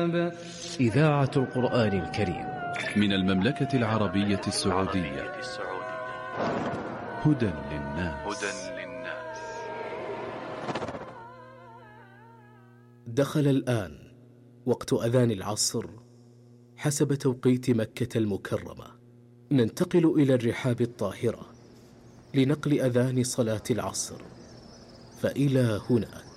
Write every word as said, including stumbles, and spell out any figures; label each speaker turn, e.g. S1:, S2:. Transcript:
S1: الكتاب.
S2: إذاعة القرآن الكريم
S3: من المملكة العربية السعودية. هدى للناس.
S4: دخل الآن وقت أذان العصر حسب توقيت مكة المكرمة. ننتقل إلى الرحاب الطاهرة لنقل أذان صلاة العصر، فإلى هناك.